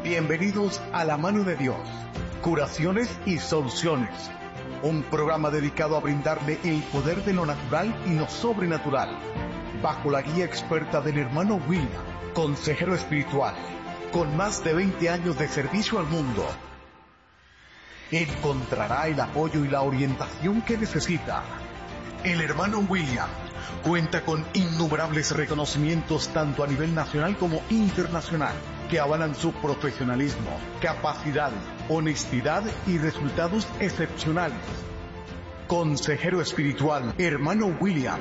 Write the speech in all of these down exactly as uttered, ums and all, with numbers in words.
Bienvenidos a La Mano de Dios, Curaciones y Soluciones, un programa dedicado a brindarle el poder de lo natural y lo sobrenatural, bajo la guía experta del hermano William, consejero espiritual, con más de veinte años de servicio al mundo. Encontrará el apoyo y la orientación que necesita. El hermano William cuenta con innumerables reconocimientos tanto a nivel nacional como internacional, que avalan su profesionalismo, capacidad, honestidad y resultados excepcionales. Consejero espiritual, hermano William.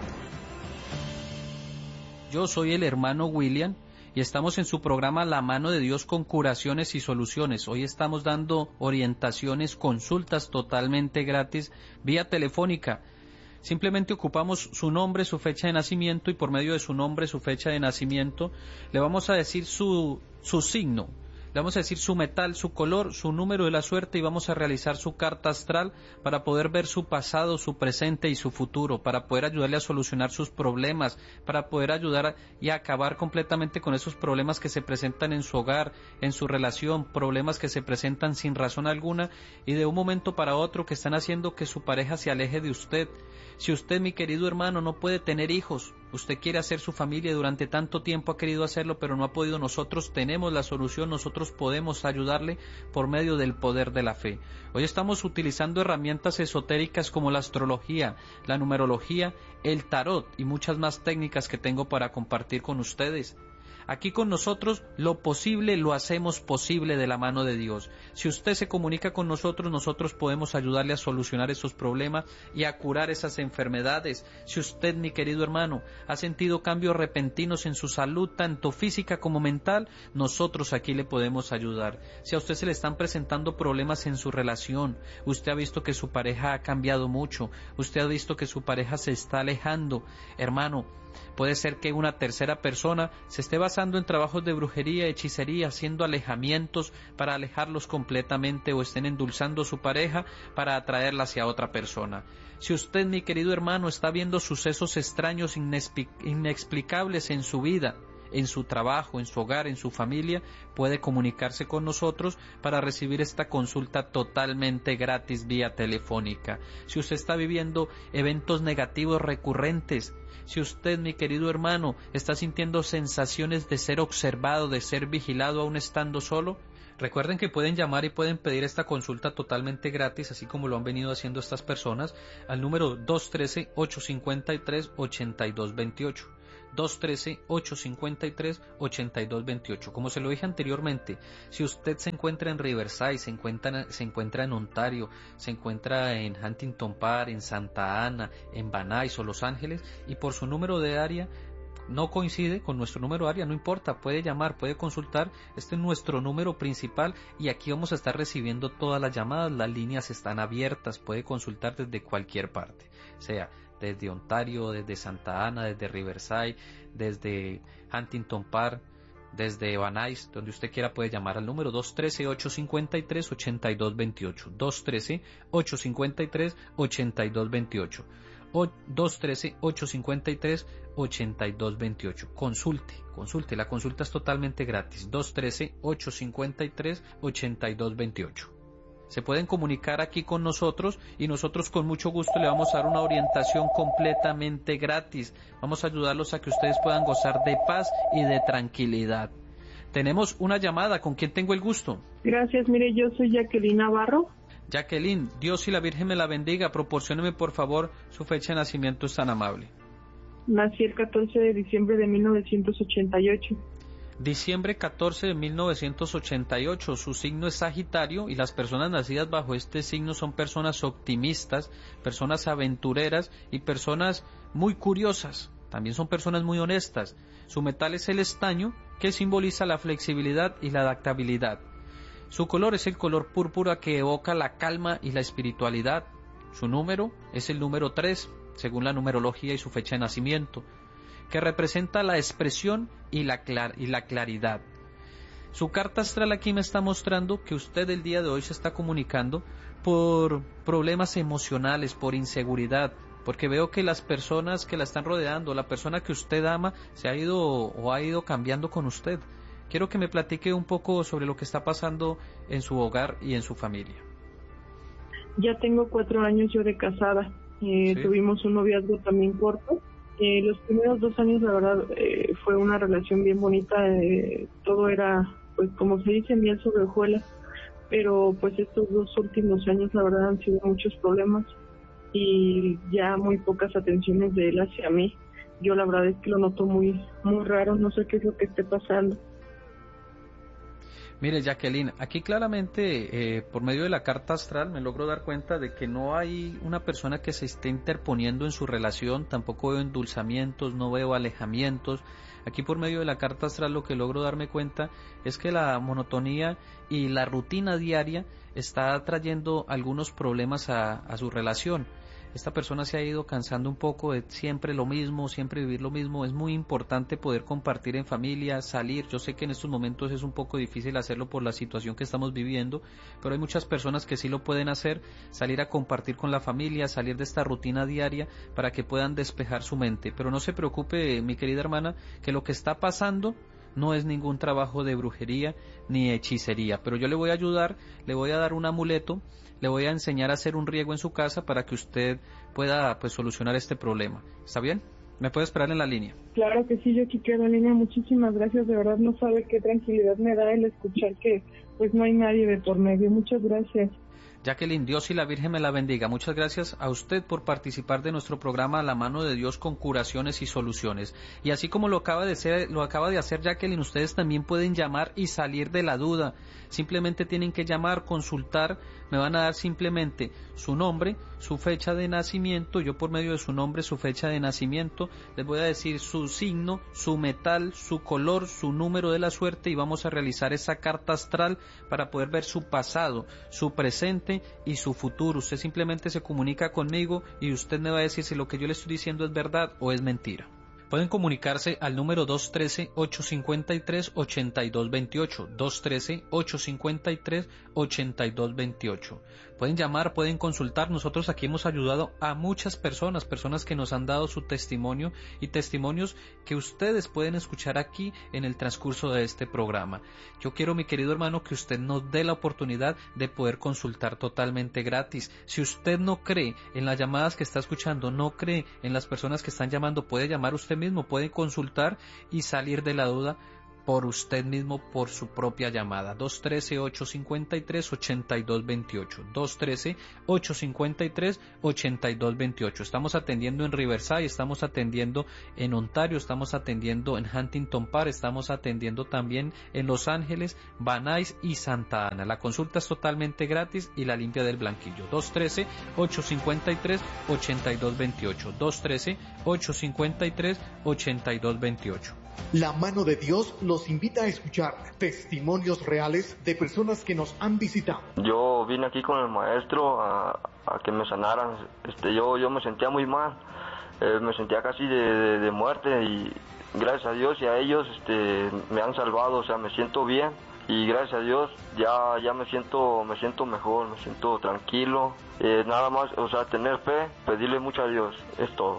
Yo soy el hermano William y estamos en su programa La Mano de Dios con Curaciones y Soluciones. Hoy estamos dando orientaciones, consultas totalmente gratis vía telefónica. Simplemente ocupamos su nombre, su fecha de nacimiento y por medio de su nombre, su fecha de nacimiento, le vamos a decir su, su signo, le vamos a decir su metal, su color, su número de la suerte y vamos a realizar su carta astral para poder ver su pasado, su presente y su futuro, para poder ayudarle a solucionar sus problemas, para poder ayudar a, y a acabar completamente con esos problemas que se presentan en su hogar, en su relación, problemas que se presentan sin razón alguna y de un momento para otro que están haciendo que su pareja se aleje de usted. Si usted, mi querido hermano, no puede tener hijos, usted quiere hacer su familia y durante tanto tiempo ha querido hacerlo pero no ha podido, nosotros tenemos la solución, nosotros podemos ayudarle por medio del poder de la fe. Hoy estamos utilizando herramientas esotéricas como la astrología, la numerología, el tarot y muchas más técnicas que tengo para compartir con ustedes. Aquí con nosotros lo posible lo hacemos posible de la mano de Dios. Si usted se comunica con nosotros, nosotros podemos ayudarle a solucionar esos problemas y a curar esas enfermedades. Si usted, mi querido hermano, ha sentido cambios repentinos en su salud, tanto física como mental, nosotros aquí le podemos ayudar. Si a usted se le están presentando problemas en su relación, usted ha visto que su pareja ha cambiado mucho, usted ha visto que su pareja se está alejando, hermano, puede ser que una tercera persona se esté basando en trabajos de brujería, hechicería, haciendo alejamientos para alejarlos completamente o estén endulzando su pareja para atraerla hacia otra persona. Si usted, mi querido hermano, está viendo sucesos extraños, inexplicables en su vida, en su trabajo, en su hogar, en su familia, puede comunicarse con nosotros para recibir esta consulta totalmente gratis vía telefónica. Si usted está viviendo eventos negativos recurrentes, si usted, mi querido hermano, está sintiendo sensaciones de ser observado, de ser vigilado aún estando solo, recuerden que pueden llamar y pueden pedir esta consulta totalmente gratis, así como lo han venido haciendo estas personas, al número dos uno tres, ocho cinco tres, ocho dos dos ocho. dos uno tres, ocho cinco tres, ocho dos dos ocho. Como se lo dije anteriormente, si usted se encuentra en Riverside, se encuentra, se encuentra en Ontario, se encuentra en Huntington Park, en Santa Ana, en Van Nuys o Los Ángeles, y por su número de área no coincide con nuestro número de área, no importa, puede llamar, puede consultar, este es nuestro número principal y aquí vamos a estar recibiendo todas las llamadas, las líneas están abiertas, puede consultar desde cualquier parte, sea desde Ontario, desde Santa Ana, desde Riverside, desde Huntington Park, desde Van Nuys, donde usted quiera puede llamar al número dos uno tres, ocho cinco tres, ocho dos dos ocho, dos uno tres, ocho cinco tres, ocho dos dos ocho, o dos uno tres, ocho cinco tres, ocho dos dos ocho. Consulte, consulte, la consulta es totalmente gratis, dos uno tres, ocho cinco tres, ocho dos dos ocho. Se pueden comunicar aquí con nosotros y nosotros con mucho gusto le vamos a dar una orientación completamente gratis. Vamos a ayudarlos a que ustedes puedan gozar de paz y de tranquilidad. Tenemos una llamada, ¿con quién tengo el gusto? Gracias, mire, yo soy Jacqueline Navarro. Jacqueline, Dios y la Virgen me la bendiga. Proporcióneme por favor su fecha de nacimiento, es tan amable. Nací el catorce de diciembre de mil novecientos ochenta y ocho. Diciembre catorce de mil novecientos ochenta y ocho, su signo es Sagitario y las personas nacidas bajo este signo son personas optimistas, personas aventureras y personas muy curiosas, también son personas muy honestas. Su metal es el estaño, que simboliza la flexibilidad y la adaptabilidad. Su color es el color púrpura, que evoca la calma y la espiritualidad. Su número es el número tres, según la numerología y su fecha de nacimiento, que representa la expresión y la, clar- y la claridad. Su carta astral aquí me está mostrando que usted el día de hoy se está comunicando por problemas emocionales, por inseguridad, porque veo que las personas que la están rodeando, la persona que usted ama, se ha ido o ha ido cambiando con usted. quiero que me platique un poco sobre lo que está pasando en su hogar y en su familia. Ya tengo cuatro años yo de casada. Eh, ¿Sí? Tuvimos un noviazgo también corto. Eh, los primeros dos años, la verdad, eh, fue una relación bien bonita. Eh, todo era, pues como se dice, miel sobre hojuelas. Pero pues estos dos últimos años, la verdad, han sido muchos problemas y ya muy pocas atenciones de él hacia mí. Yo la verdad es que lo noto muy, muy raro. No sé qué es lo que esté pasando. Mire, Jacqueline, aquí claramente eh, por medio de la carta astral me logro dar cuenta de que no hay una persona que se esté interponiendo en su relación, tampoco veo endulzamientos, no veo alejamientos. Aquí por medio de la carta astral lo que logro darme cuenta es que la monotonía y la rutina diaria está trayendo algunos problemas a, a su relación. Esta persona se ha ido cansando un poco de siempre lo mismo, siempre vivir lo mismo. Es muy importante poder compartir en familia, salir. Yo sé que en estos momentos es un poco difícil hacerlo por la situación que estamos viviendo, pero hay muchas personas que sí lo pueden hacer, salir a compartir con la familia, salir de esta rutina diaria para que puedan despejar su mente. Pero no se preocupe, mi querida hermana, que lo que está pasando no es ningún trabajo de brujería ni hechicería, pero yo le voy a ayudar, le voy a dar un amuleto, le voy a enseñar a hacer un riego en su casa para que usted pueda pues solucionar este problema. ¿Está bien? ¿Me puede esperar en la línea? Claro que sí, yo aquí quedo en línea. Muchísimas gracias. De verdad no sabe qué tranquilidad me da el escuchar que pues no hay nadie de por medio. Muchas gracias. Jacqueline, Dios y la Virgen me la bendiga. Muchas gracias a usted por participar de nuestro programa La Mano de Dios con Curaciones y Soluciones. Y así como lo acaba de hacer, lo acaba de hacer Jacqueline, ustedes también pueden llamar y salir de la duda. Simplemente tienen que llamar, consultar, me van a dar simplemente su nombre, su fecha de nacimiento, yo por medio de su nombre, su fecha de nacimiento, les voy a decir su signo, su metal, su color, su número de la suerte y vamos a realizar esa carta astral para poder ver su pasado, su presente y su futuro. Usted simplemente se comunica conmigo y usted me va a decir si lo que yo le estoy diciendo es verdad o es mentira. Pueden comunicarse al número dos uno tres, ocho cinco tres, ocho dos dos ocho, dos uno tres, ocho cinco tres, ocho dos dos ocho. Pueden llamar, pueden consultar. Nosotros aquí hemos ayudado a muchas personas, personas que nos han dado su testimonio y testimonios que ustedes pueden escuchar aquí en el transcurso de este programa. Yo quiero, mi querido hermano, que usted nos dé la oportunidad de poder consultar totalmente gratis. Si usted no cree en las llamadas que está escuchando, no cree en las personas que están llamando, puede llamar usted mismo, puede consultar y salir de la duda por usted mismo, por su propia llamada. dos uno tres, ocho cinco tres, ocho dos dos ocho, dos uno tres, ocho cinco tres, ocho dos dos ocho. Estamos atendiendo en Riverside, estamos atendiendo en Ontario, estamos atendiendo en Huntington Park, estamos atendiendo también en Los Ángeles, Van Nuys y Santa Ana. La consulta es totalmente gratis y la limpia del blanquillo. dos uno tres, ocho cinco tres, ocho dos dos ocho, dos uno tres, ocho cinco tres, ocho dos dos ocho. La Mano de Dios los invita a escuchar testimonios reales de personas que nos han visitado. Yo vine aquí con el maestro a, a que me sanaran. Este, yo, yo me sentía muy mal, eh, me sentía casi de, de, de muerte y gracias a Dios y a ellos este, me han salvado, o sea, me siento bien y gracias a Dios ya, ya me siento, me siento mejor, me siento tranquilo. Eh, nada más, o sea, tener fe, pedirle mucho a Dios, es todo.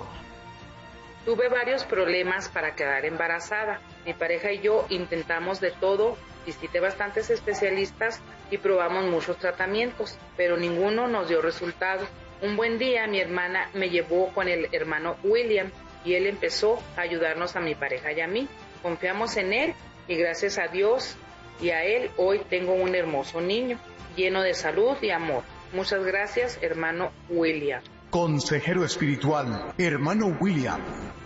Tuve varios problemas para quedar embarazada. Mi pareja y yo intentamos de todo, visité bastantes especialistas y probamos muchos tratamientos, pero ninguno nos dio resultado. Un buen día mi hermana me llevó con el hermano William y él empezó a ayudarnos a mi pareja y a mí. Confiamos en él y gracias a Dios y a él hoy tengo un hermoso niño lleno de salud y amor. Muchas gracias, hermano William. Consejero espiritual, hermano William.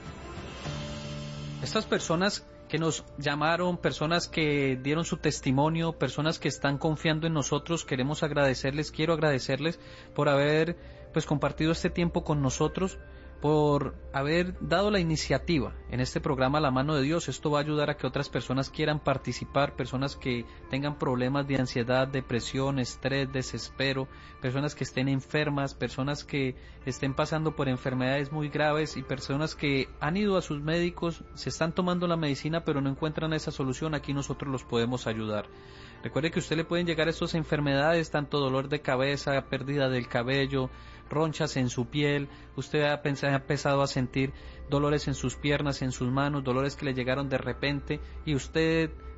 Estas personas que nos llamaron, personas que dieron su testimonio, personas que están confiando en nosotros, queremos agradecerles, quiero agradecerles por haber pues compartido este tiempo con nosotros, por haber dado la iniciativa en este programa La Mano de Dios. Esto va a ayudar a que otras personas quieran participar, personas que tengan problemas de ansiedad, depresión, estrés, desespero, personas que estén enfermas, personas que estén pasando por enfermedades muy graves y personas que han ido a sus médicos, se están tomando la medicina pero no encuentran esa solución. Aquí nosotros los podemos ayudar. Recuerde que a usted le pueden llegar estas enfermedades, tanto dolor de cabeza, pérdida del cabello, ronchas en su piel, usted ha, pensado, ha empezado a sentir dolores en sus piernas, en sus manos, dolores que le llegaron de repente y usted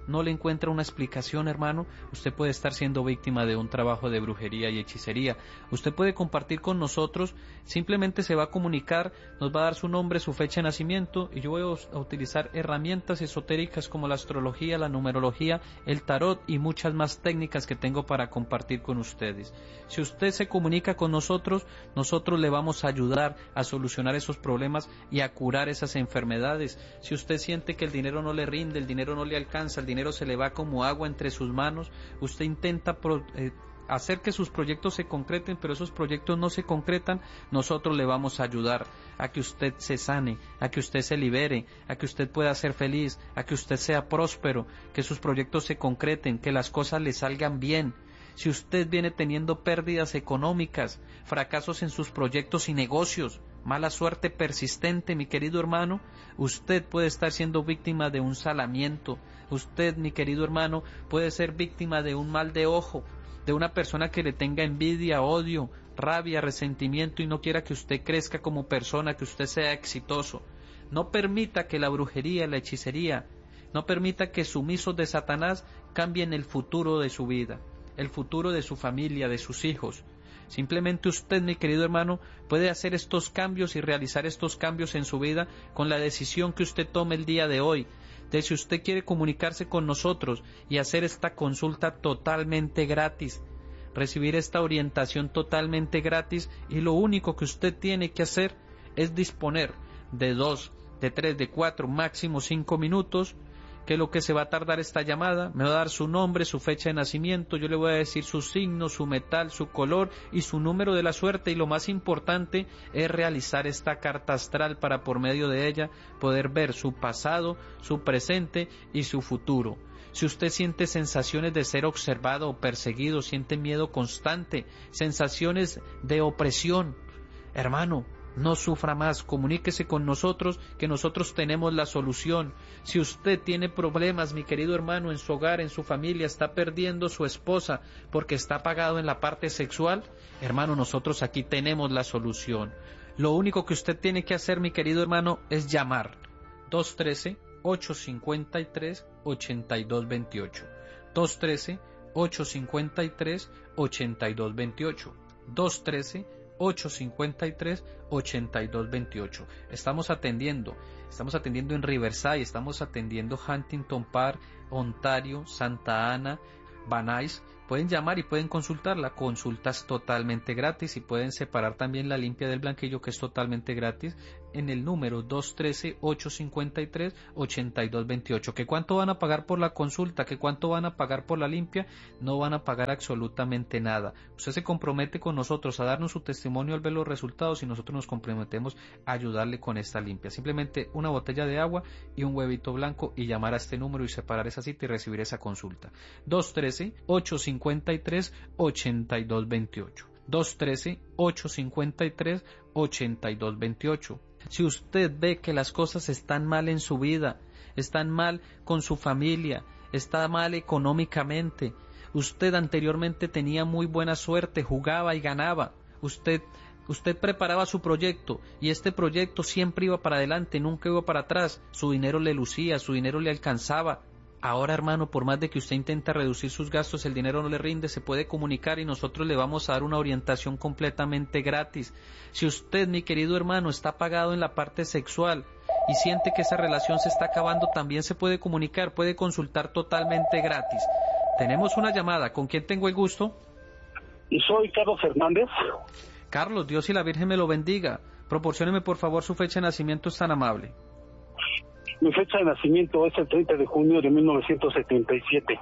no le encuentra una explicación, hermano, usted puede estar siendo víctima de un trabajo de brujería y hechicería. Usted puede compartir con nosotros, simplemente se va a comunicar, nos va a dar su nombre, su fecha de nacimiento, y yo voy a utilizar herramientas esotéricas como la astrología, la numerología, el tarot y muchas más técnicas que tengo para compartir con ustedes. Si usted se comunica con nosotros, nosotros le vamos a ayudar a solucionar esos problemas y a curar esas enfermedades. Si usted siente que el dinero no le rinde, el dinero no le alcanza, el dinero se le va como agua entre sus manos, usted intenta pro, eh, hacer que sus proyectos se concreten, pero esos proyectos no se concretan, nosotros le vamos a ayudar a que usted se sane, a que usted se libere, a que usted pueda ser feliz, a que usted sea próspero, que sus proyectos se concreten, que las cosas le salgan bien. Si usted viene teniendo pérdidas económicas, fracasos en sus proyectos y negocios, mala suerte persistente, mi querido hermano, usted puede estar siendo víctima de un salamiento. Usted, mi querido hermano, puede ser víctima de un mal de ojo, de una persona que le tenga envidia, odio, rabia, resentimiento y no quiera que usted crezca como persona, que usted sea exitoso. No permita que la brujería, la hechicería, no permita que sumisos de Satanás cambien el futuro de su vida, el futuro de su familia, de sus hijos. Simplemente usted, mi querido hermano, puede hacer estos cambios y realizar estos cambios en su vida con la decisión que usted tome el día de hoy. De si usted quiere comunicarse con nosotros y hacer esta consulta totalmente gratis, recibir esta orientación totalmente gratis, y lo único que usted tiene que hacer es disponer de dos, de tres, de cuatro, máximo cinco minutos, que lo que se va a tardar esta llamada, me va a dar su nombre, su fecha de nacimiento, yo le voy a decir su signo, su metal, su color y su número de la suerte, y lo más importante es realizar esta carta astral para por medio de ella poder ver su pasado, su presente y su futuro. Si usted siente sensaciones de ser observado o perseguido, siente miedo constante, sensaciones de opresión, hermano, no sufra más, comuníquese con nosotros, que nosotros tenemos la solución. Si usted tiene problemas, mi querido hermano, en su hogar, en su familia, está perdiendo su esposa porque está apagado en la parte sexual, hermano, nosotros aquí tenemos la solución. Lo único que usted tiene que hacer, mi querido hermano, es llamar dos uno tres, ocho cinco tres, ocho dos dos ocho, dos uno tres, ocho cinco tres, ocho dos dos ocho, dos uno tres, ocho cinco tres, ocho dos dos ocho. Estamos atendiendo, estamos atendiendo en Riverside, estamos atendiendo Huntington Park, Ontario, Santa Ana, Van Nuys. Pueden llamar y pueden consultar, la consulta es totalmente gratis, y pueden separar también la limpia del blanquillo, que es totalmente gratis, en el número dos uno tres, ocho cinco tres, ocho dos dos ocho. ¿Que cuánto van a pagar por la consulta? ¿Que cuánto van a pagar por la limpia? No van a pagar absolutamente nada. Usted se compromete con nosotros a darnos su testimonio al ver los resultados, y nosotros nos comprometemos a ayudarle con esta limpia. Simplemente una botella de agua y un huevito blanco, y llamar a este número y separar esa cita y recibir esa consulta. dos uno tres, ocho cinco tres, ocho dos dos ocho. dos uno tres, ocho cinco tres, ocho dos dos ocho. Si usted ve que las cosas están mal en su vida, están mal con su familia, está mal económicamente, usted anteriormente tenía muy buena suerte, jugaba y ganaba, usted, usted preparaba su proyecto y este proyecto siempre iba para adelante, nunca iba para atrás, su dinero le lucía, su dinero le alcanzaba. Ahora, hermano, por más de que usted intenta reducir sus gastos, el dinero no le rinde, se puede comunicar y nosotros le vamos a dar una orientación completamente gratis. Si usted, mi querido hermano, está pagado en la parte sexual y siente que esa relación se está acabando, también se puede comunicar, puede consultar totalmente gratis. Tenemos una llamada. ¿Con quién tengo el gusto? Y soy Carlos Hernández. Carlos, Dios y la Virgen me lo bendiga. Proporcióneme por favor su fecha de nacimiento, es tan amable. Mi fecha de nacimiento es el treinta de junio de mil novecientos setenta y siete.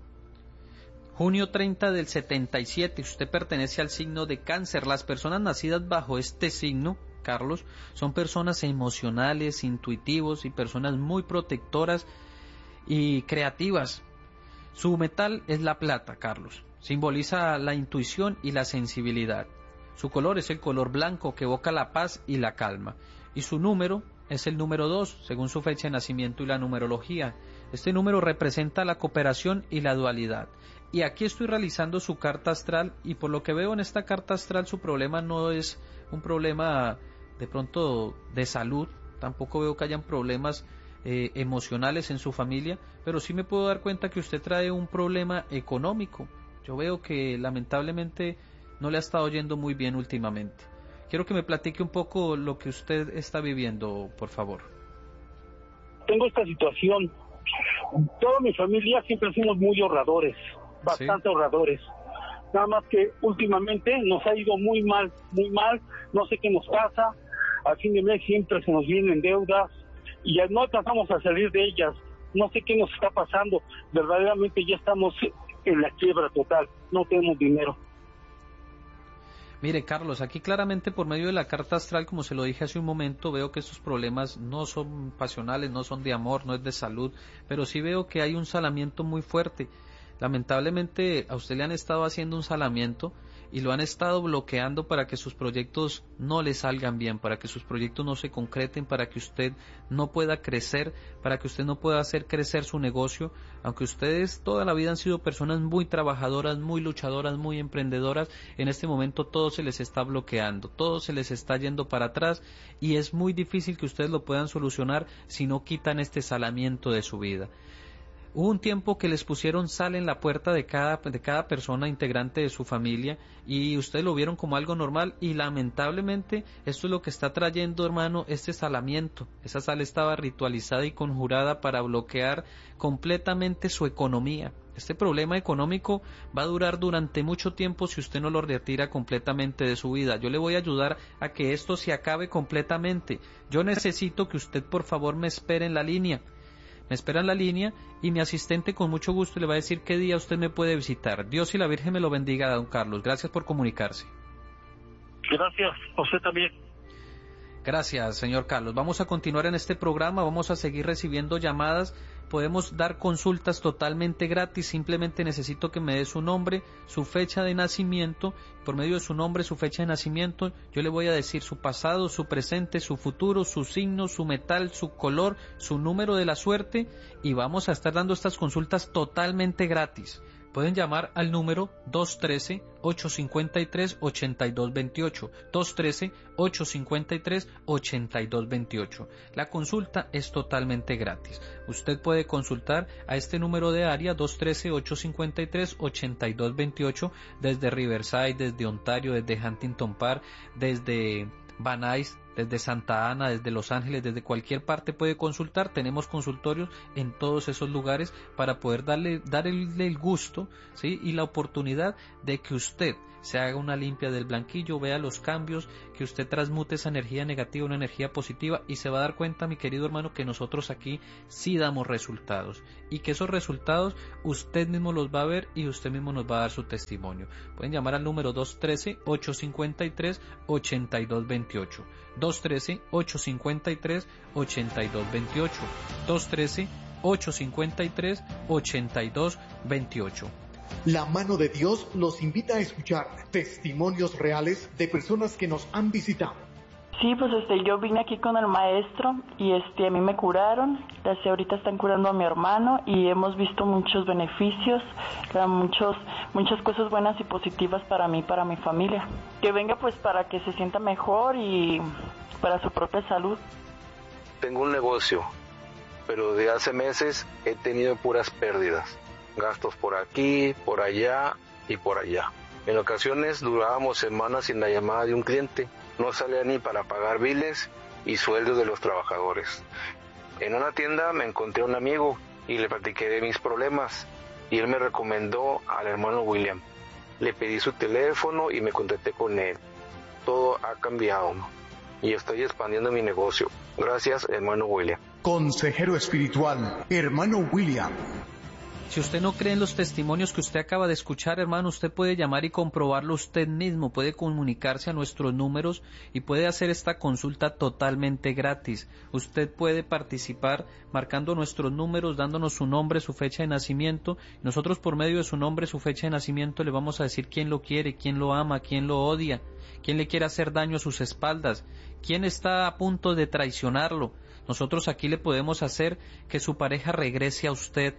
Junio treinta del setenta y siete, usted pertenece al signo de Cáncer. Las personas nacidas bajo este signo, Carlos, son personas emocionales, intuitivos y personas muy protectoras y creativas. Su metal es la plata, Carlos. Simboliza la intuición y la sensibilidad. Su color es el color blanco, que evoca la paz y la calma. Y su número es el número dos, según su fecha de nacimiento y la numerología. Este número representa la cooperación y la dualidad. Y aquí estoy realizando su carta astral, y por lo que veo en esta carta astral, su problema no es un problema de pronto de salud. Tampoco veo que hayan problemas eh, emocionales en su familia, pero sí me puedo dar cuenta que usted trae un problema económico. Yo veo que lamentablemente no le ha estado yendo muy bien últimamente. Quiero que me platique un poco lo que usted está viviendo, por favor. Tengo esta situación. Toda mi familia siempre fuimos muy ahorradores, bastante ¿Sí? ahorradores. Nada más que últimamente nos ha ido muy mal, muy mal. No sé qué nos pasa. Al fin de mes siempre se nos vienen deudas y ya no alcanzamos a salir de ellas. No sé qué nos está pasando. Verdaderamente ya estamos en la quiebra total. No tenemos dinero. Mire, Carlos, aquí claramente por medio de la carta astral, como se lo dije hace un momento, veo que estos problemas no son pasionales, no son de amor, no es de salud, pero sí veo que hay un salamiento muy fuerte. Lamentablemente a usted le han estado haciendo un salamiento y lo han estado bloqueando para que sus proyectos no le salgan bien, para que sus proyectos no se concreten, para que usted no pueda crecer, para que usted no pueda hacer crecer su negocio. Aunque ustedes toda la vida han sido personas muy trabajadoras, muy luchadoras, muy emprendedoras, en este momento todo se les está bloqueando, todo se les está yendo para atrás y es muy difícil que ustedes lo puedan solucionar si no quitan este salamiento de su vida. Hubo un tiempo que les pusieron sal en la puerta de cada, de cada persona integrante de su familia y ustedes lo vieron como algo normal y lamentablemente esto es lo que está trayendo, hermano, este salamiento. Esa sal estaba ritualizada y conjurada para bloquear completamente su economía. Este problema económico va a durar durante mucho tiempo si usted no lo retira completamente de su vida. Yo le voy a ayudar a que esto se acabe completamente. Yo necesito que usted por favor me espere en la línea. Me espera en la línea y mi asistente con mucho gusto le va a decir qué día usted me puede visitar. Dios y la Virgen me lo bendiga, don Carlos. Gracias por comunicarse. Gracias, usted también. Gracias, señor Carlos. Vamos a continuar en este programa, vamos a seguir recibiendo llamadas. Podemos dar consultas totalmente gratis, simplemente necesito que me dé su nombre, su fecha de nacimiento, por medio de su nombre, su fecha de nacimiento, yo le voy a decir su pasado, su presente, su futuro, su signo, su metal, su color, su número de la suerte y vamos a estar dando estas consultas totalmente gratis. Pueden llamar al número dos uno tres, ocho cinco tres, ocho dos dos ocho, dos uno tres, ocho cinco tres, ocho dos dos ocho. La consulta es totalmente gratis. Usted puede consultar a este número de área dos uno tres, ocho cinco tres, ocho dos dos ocho desde Riverside, desde Ontario, desde Huntington Park, desde Van Nuys, desde Santa Ana, desde Los Ángeles, desde cualquier parte puede consultar. Tenemos consultorios en todos esos lugares para poder darle, darle el gusto, ¿sí? Y la oportunidad de que usted se haga una limpia del blanquillo, vea los cambios, que usted transmute esa energía negativa en una energía positiva y se va a dar cuenta, mi querido hermano, que nosotros aquí sí damos resultados y que esos resultados usted mismo los va a ver y usted mismo nos va a dar su testimonio. Pueden llamar al número dos uno tres, ocho cinco tres, ocho dos dos ocho, dos uno tres, ocho cinco tres, ocho dos dos ocho, dos uno tres, ocho cinco tres, ocho dos dos ocho. La mano de Dios los invita a escuchar testimonios reales de personas que nos han visitado. Sí, pues este, yo vine aquí con el maestro y este, a mí me curaron, así ahorita están curando a mi hermano y hemos visto muchos beneficios, muchos, muchas cosas buenas y positivas para mí, para mi familia. Que venga pues para que se sienta mejor y para su propia salud. Tengo un negocio, pero de hace meses he tenido puras pérdidas. Gastos por aquí, por allá y por allá. En ocasiones durábamos semanas sin la llamada de un cliente. No salía ni para pagar biles y sueldos de los trabajadores. En una tienda me encontré a un amigo y le platiqué de mis problemas y él me recomendó al hermano William. Le pedí su teléfono y me contacté con él. Todo ha cambiado y estoy expandiendo mi negocio. Gracias, hermano William. Consejero espiritual, hermano William. Si usted no cree en los testimonios que usted acaba de escuchar, hermano, usted puede llamar y comprobarlo usted mismo, puede comunicarse a nuestros números y puede hacer esta consulta totalmente gratis. Usted puede participar marcando nuestros números, dándonos su nombre, su fecha de nacimiento. Nosotros por medio de su nombre, su fecha de nacimiento le vamos a decir quién lo quiere, quién lo ama, quién lo odia, quién le quiere hacer daño a sus espaldas, quién está a punto de traicionarlo. Nosotros aquí le podemos hacer que su pareja regrese a usted,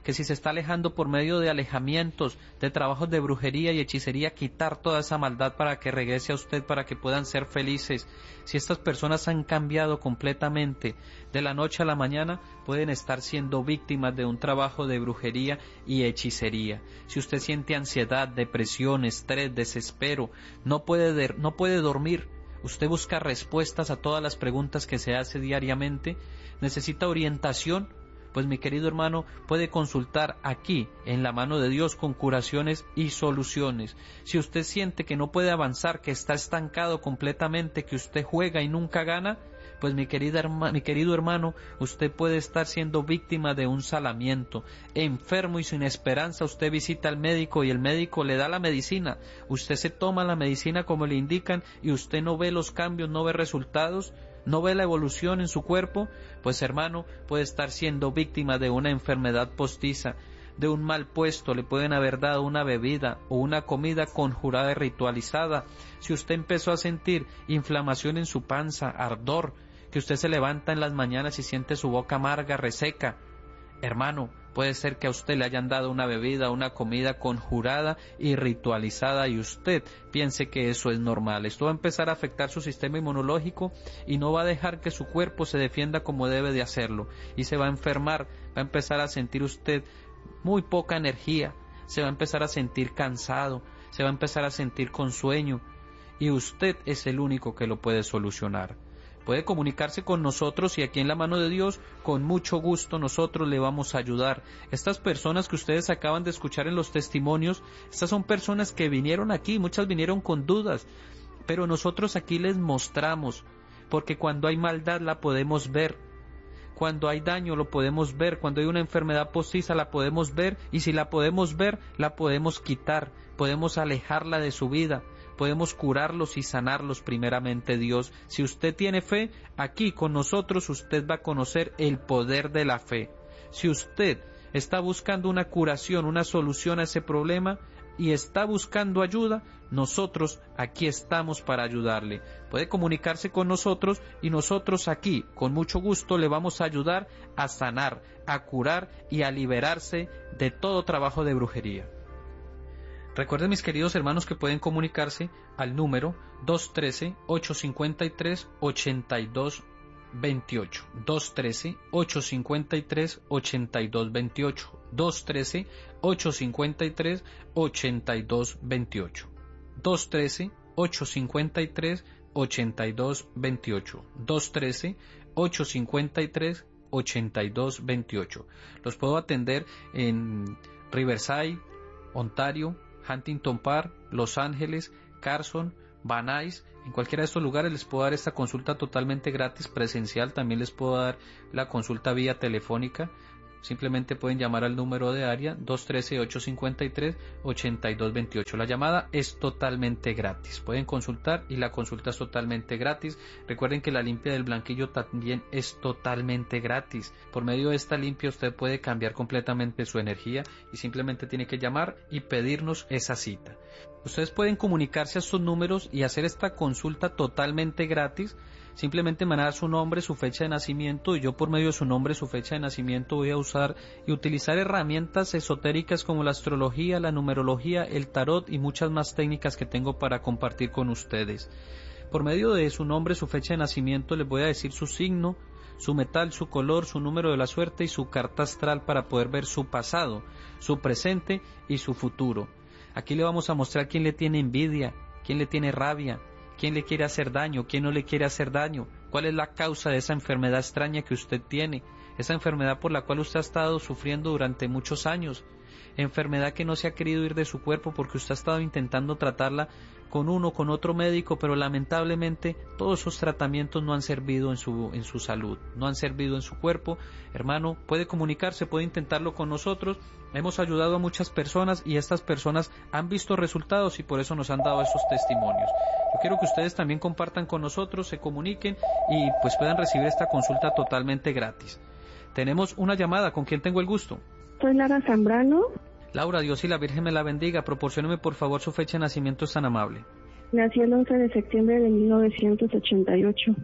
que si se está alejando por medio de alejamientos, de trabajos de brujería y hechicería, quitar toda esa maldad para que regrese a usted, para que puedan ser felices. Si estas personas han cambiado completamente de la noche a la mañana, pueden estar siendo víctimas de un trabajo de brujería y hechicería. Si usted siente ansiedad, depresión, estrés, desespero, no puede, no puede dormir, usted busca respuestas a todas las preguntas que se hace diariamente, necesita orientación, pues mi querido hermano puede consultar aquí en la mano de Dios con curaciones y soluciones. Si usted siente que no puede avanzar, que está estancado completamente, que usted juega y nunca gana, pues mi, querida, mi querido hermano, usted puede estar siendo víctima de un salamiento. Enfermo y sin esperanza, usted visita al médico y el médico le da la medicina. Usted se toma la medicina como le indican y usted no ve los cambios, no ve resultados, no ve la evolución en su cuerpo, pues hermano, puede estar siendo víctima de una enfermedad postiza, de un mal puesto. Le pueden haber dado una bebida o una comida conjurada y ritualizada. Si usted empezó a sentir inflamación en su panza, ardor, que usted se levanta en las mañanas y siente su boca amarga, reseca, hermano, puede ser que a usted le hayan dado una bebida, una comida conjurada y ritualizada y usted piense que eso es normal. Esto va a empezar a afectar su sistema inmunológico y no va a dejar que su cuerpo se defienda como debe de hacerlo y se va a enfermar, va a empezar a sentir usted muy poca energía, se va a empezar a sentir cansado, se va a empezar a sentir con sueño y usted es el único que lo puede solucionar. Puede comunicarse con nosotros y aquí en la mano de Dios, con mucho gusto nosotros le vamos a ayudar. Estas personas que ustedes acaban de escuchar en los testimonios, estas son personas que vinieron aquí, muchas vinieron con dudas, pero nosotros aquí les mostramos, porque cuando hay maldad la podemos ver, cuando hay daño lo podemos ver, cuando hay una enfermedad postiza la podemos ver y si la podemos ver, la podemos quitar, podemos alejarla de su vida. Podemos curarlos y sanarlos primeramente Dios. Si usted tiene fe, aquí con nosotros usted va a conocer el poder de la fe. Si usted está buscando una curación, una solución a ese problema y está buscando ayuda, nosotros aquí estamos para ayudarle. Puede comunicarse con nosotros y nosotros aquí con mucho gusto le vamos a ayudar a sanar, a curar y a liberarse de todo trabajo de brujería. Recuerden, mis queridos hermanos, que pueden comunicarse al número dos uno tres, ocho cinco tres, ocho dos dos ocho. dos uno tres, ocho cinco tres, ocho dos dos ocho. dos uno tres, ocho cinco tres, ocho dos dos ocho. dos uno tres, ocho cinco tres, ocho dos dos ocho. dos uno tres, ocho cinco tres, ocho dos dos ocho. Los puedo atender en Riverside, Ontario, Huntington Park, Los Ángeles, Carson, Van Nuys. En cualquiera de estos lugares les puedo dar esta consulta totalmente gratis presencial. También les puedo dar la consulta vía telefónica. Simplemente pueden llamar al número de área dos uno tres, ocho cinco tres, ocho dos dos ocho. La llamada es totalmente gratis. Pueden consultar y la consulta es totalmente gratis. Recuerden que la limpia del blanquillo también es totalmente gratis. Por medio de esta limpia usted puede cambiar completamente su energía y simplemente tiene que llamar y pedirnos esa cita. Ustedes pueden comunicarse a estos números y hacer esta consulta totalmente gratis. Simplemente mandar su nombre, su fecha de nacimiento y yo por medio de su nombre, su fecha de nacimiento voy a usar y utilizar herramientas esotéricas como la astrología, la numerología, el tarot y muchas más técnicas que tengo para compartir con ustedes. Por medio de su nombre, su fecha de nacimiento les voy a decir su signo, su metal, su color, su número de la suerte y su carta astral para poder ver su pasado, su presente y su futuro. Aquí le vamos a mostrar quién le tiene envidia, quién le tiene rabia, quién le quiere hacer daño, quién no le quiere hacer daño, cuál es la causa de esa enfermedad extraña que usted tiene, esa enfermedad por la cual usted ha estado sufriendo durante muchos años, enfermedad que no se ha querido ir de su cuerpo porque usted ha estado intentando tratarla con uno, con otro médico, pero lamentablemente todos esos tratamientos no han servido en su, en su salud, no han servido en su cuerpo. Hermano, puede comunicarse, puede intentarlo con nosotros. Hemos ayudado a muchas personas y estas personas han visto resultados y por eso nos han dado esos testimonios. Yo quiero que ustedes también compartan con nosotros, se comuniquen y pues puedan recibir esta consulta totalmente gratis. Tenemos una llamada, ¿con quién tengo el gusto? Soy Lara Zambrano. Laura, Dios y la Virgen me la bendiga. Proporcióneme por favor su fecha de nacimiento, es tan amable. Nací el once de septiembre de mil novecientos ochenta y ocho.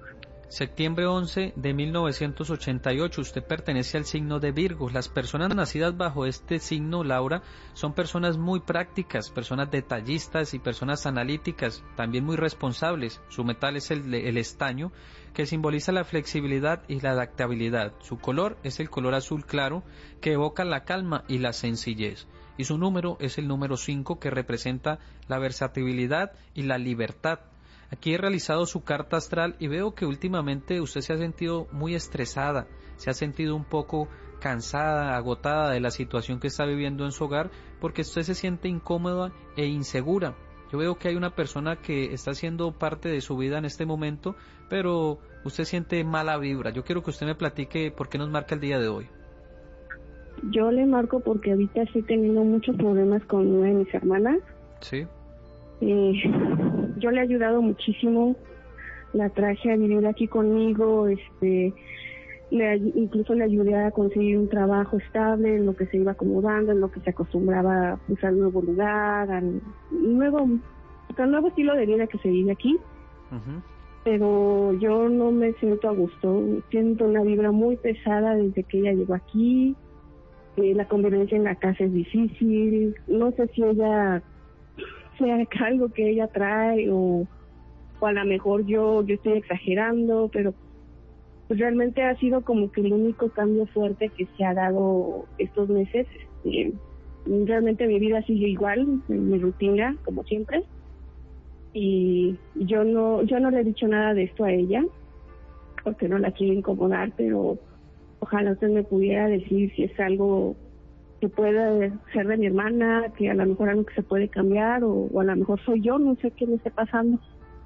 Septiembre once de mil novecientos ochenta y ocho, usted pertenece al signo de Virgo. Las personas nacidas bajo este signo, Laura, son personas muy prácticas, personas detallistas y personas analíticas, también muy responsables. Su metal es el, el estaño, que simboliza la flexibilidad y la adaptabilidad. Su color es el color azul claro, que evoca la calma y la sencillez. Y su número es el número cinco, que representa la versatilidad y la libertad. Aquí he realizado su carta astral y veo que últimamente usted se ha sentido muy estresada, se ha sentido un poco cansada, agotada de la situación que está viviendo en su hogar, porque usted se siente incómoda e insegura. Yo veo que hay una persona que está siendo parte de su vida en este momento, pero usted siente mala vibra. Yo quiero que usted me platique por qué nos marca el día de hoy. Yo le marco porque ahorita estoy teniendo muchos problemas con una de mis hermanas. Sí. Eh, yo le he ayudado muchísimo, la traje a vivir aquí conmigo, este, le, incluso le ayudé a conseguir un trabajo estable, en lo que se iba acomodando, en lo que se acostumbraba pues, al nuevo lugar, al nuevo, al nuevo estilo de vida que se vive aquí. Uh-huh. Pero yo no me siento a gusto, siento una vibra muy pesada desde que ella llegó aquí, eh, la convivencia en la casa es difícil, no sé si ella sea algo que ella trae o, o a lo mejor yo yo estoy exagerando, pero pues realmente ha sido como que el único cambio fuerte que se ha dado estos meses. Este, realmente mi vida sigue igual, mi rutina como siempre, y yo no yo no le he dicho nada de esto a ella porque no la quiero incomodar, pero ojalá usted me pudiera decir si es algo que puede ser de mi hermana, que a lo mejor algo que se puede cambiar, o, o a lo mejor soy yo, no sé qué me esté pasando.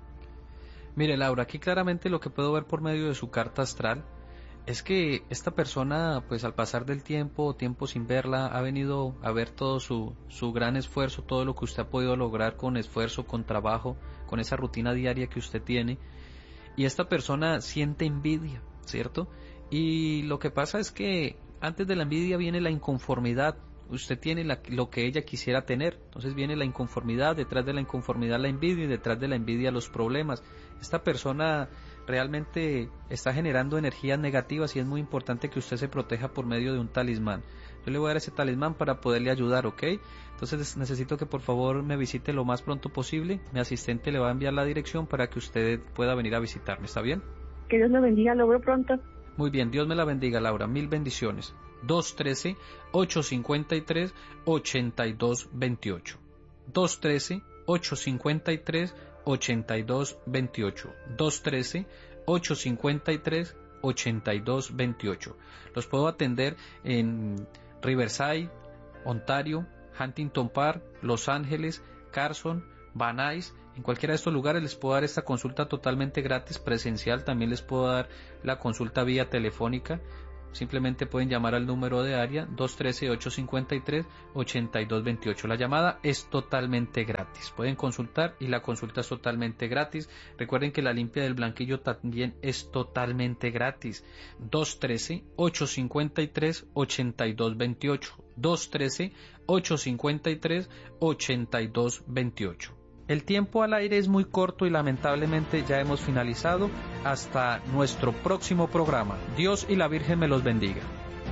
Mire, Laura, aquí claramente lo que puedo ver por medio de su carta astral es que esta persona, pues al pasar del tiempo, tiempo sin verla, ha venido a ver todo su, su gran esfuerzo, todo lo que usted ha podido lograr con esfuerzo, con trabajo, con esa rutina diaria que usted tiene, y esta persona siente envidia, ¿cierto? Y lo que pasa es que antes de la envidia viene la inconformidad. Usted tiene la, lo que ella quisiera tener, entonces viene la inconformidad, detrás de la inconformidad la envidia y detrás de la envidia los problemas. Esta persona realmente está generando energías negativas y es muy importante que usted se proteja por medio de un talismán. Yo le voy a dar ese talismán para poderle ayudar, ¿ok? Entonces necesito que por favor me visite lo más pronto posible. Mi asistente le va a enviar la dirección para que usted pueda venir a visitarme, ¿está bien? Que Dios lo bendiga, lo veo pronto. Muy bien, Dios me la bendiga, Laura, mil bendiciones. dos uno tres, ocho cinco tres, ocho dos dos ocho. dos uno tres, ocho cinco tres, ocho dos dos ocho. dos uno tres, ocho cinco tres, ocho dos dos ocho. Los puedo atender en Riverside, Ontario, Huntington Park, Los Ángeles, Carson, Van Nuys. En cualquiera de estos lugares les puedo dar esta consulta totalmente gratis, presencial. También les puedo dar la consulta vía telefónica. Simplemente pueden llamar al número de área dos uno tres, ocho cinco tres, ocho dos dos ocho. La llamada es totalmente gratis. Pueden consultar y la consulta es totalmente gratis. Recuerden que la limpia del blanquillo también es totalmente gratis. dos uno tres, ocho cinco tres, ocho dos dos ocho. dos uno tres, ocho cinco tres, ocho dos dos ocho. El tiempo al aire es muy corto y lamentablemente ya hemos finalizado. Hasta nuestro próximo programa. Dios y la Virgen me los bendiga.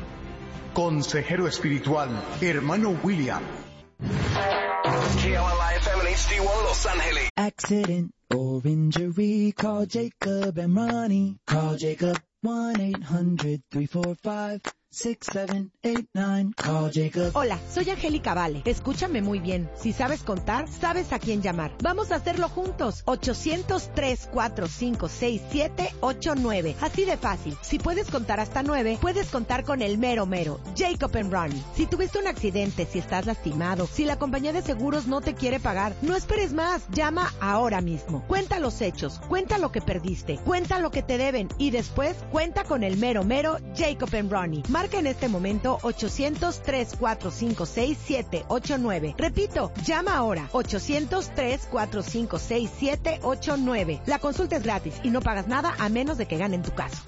Consejero espiritual, hermano William. K L I F M H D one Los Ángeles. Accident or injury, call Jacob and Ronnie. Call Jacob one eight hundred, three four five, six seven eight nine. Call Jacob. Hola, soy Angélica Vale. Escúchame muy bien. Si sabes contar, sabes a quién llamar. Vamos a hacerlo juntos. ochocientos tres, cuatro cinco seis siete ocho nueve. Así de fácil. Si puedes contar hasta nueve, puedes contar con el mero mero, Jacob and Ronnie. Si tuviste un accidente, si estás lastimado, si la compañía de seguros no te quiere pagar, no esperes más. Llama ahora mismo. Cuenta los hechos, cuenta lo que perdiste, cuenta lo que te deben y después cuenta con el mero mero, Jacob and Ronnie. Marca en este momento ochocientos tres, cuatro cinco seis siete ocho nueve. Repito, llama ahora ochocientos tres, cuatro cinco seis siete ocho nueve. La consulta es gratis y no pagas nada a menos de que ganen tu caso.